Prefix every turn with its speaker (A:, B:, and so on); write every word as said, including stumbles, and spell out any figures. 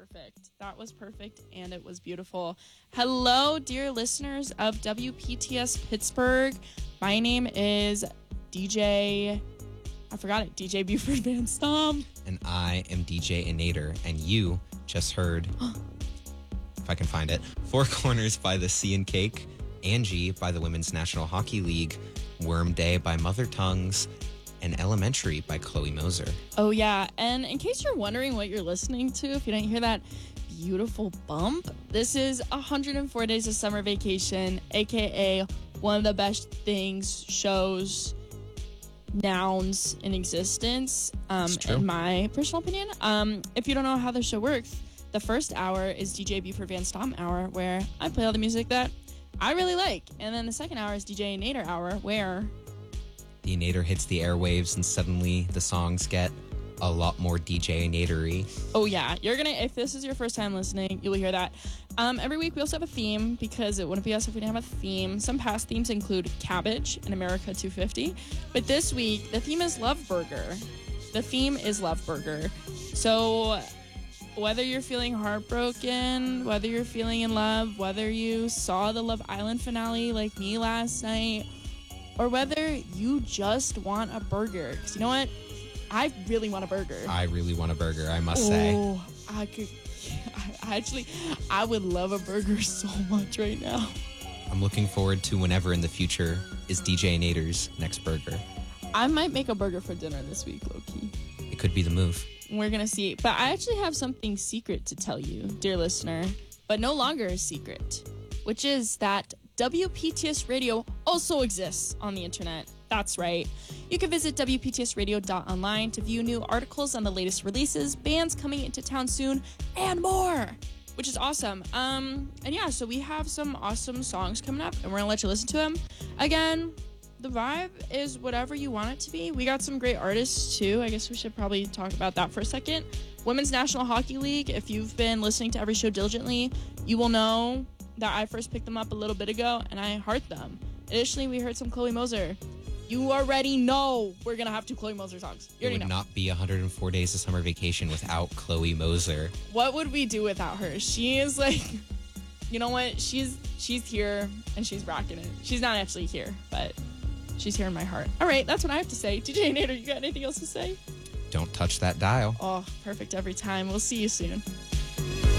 A: perfect. That was perfect, and it was beautiful. Hello, dear listeners of W P T S Pittsburgh. My name is D J... I forgot it. D J Buford Van Stom.
B: And I am D J Inator, and you just heard, if I can find it, Four Corners by the Sea and Cake, Angie by the Women's National Hockey League, Worm Day by Mother Tongues, and Elementary by Chloe Moser.
A: Oh, yeah. And in case you're wondering what you're listening to, if you didn't hear that beautiful bump, this is one hundred four Days of Summer Vacation, a k a one of the best things, shows, nouns in existence, um, in my personal opinion. Um, if you don't know how the show works, the first hour is D J Buford Van Stom hour, where I play all the music that I really like. And then the second hour is D J Nader hour, where
B: the Nader hits the airwaves and suddenly the songs get a lot more D J Nadery.
A: Oh yeah, you're gonna, if this is your first time listening, you will hear that. Um, every week we also have a theme, because it wouldn't be us if we didn't have a theme. Some past themes include Cabbage and America two fifty, but this week the theme is Love Burger. The theme is Love Burger. So whether you're feeling heartbroken, whether you're feeling in love, whether you saw the Love Island finale like me last night, or whether you just want a burger, because you know what? I really want a burger.
B: I really want a burger, I must say.
A: Oh, I could... I actually, I would love a burger so much right now.
B: I'm looking forward to whenever in the future is D J Nader's next burger.
A: I might make a burger for dinner this week, low-key.
B: It could be the move.
A: We're going to see. But I actually have something secret to tell you, dear listener, but no longer a secret, which is that W P T S Radio also exists on the internet. That's right. You can visit W P T S radio dot online to view new articles on the latest releases, bands coming into town soon, and more, which is awesome. Um, and yeah, so we have some awesome songs coming up, and we're gonna let you listen to them. Again, the vibe is whatever you want it to be. We got some great artists too. I guess we should probably talk about that for a second. Women's National Hockey League. If you've been listening to every show diligently, you will know that I first picked them up a little bit ago, and I heart them. Additionally, we heard some Chloe Moser. You already know we're going to have two Chloe Moser songs. You
B: it would
A: know.
B: not be one hundred four Days of Summer Vacation without Chloe Moser.
A: What would we do without her? She is like, you know what? She's she's here, and she's rocking it. She's not actually here, but she's here in my heart. All right, that's what I have to say. D J Nader, you got anything else to say?
B: Don't touch that dial.
A: Oh, perfect every time. We'll see you soon.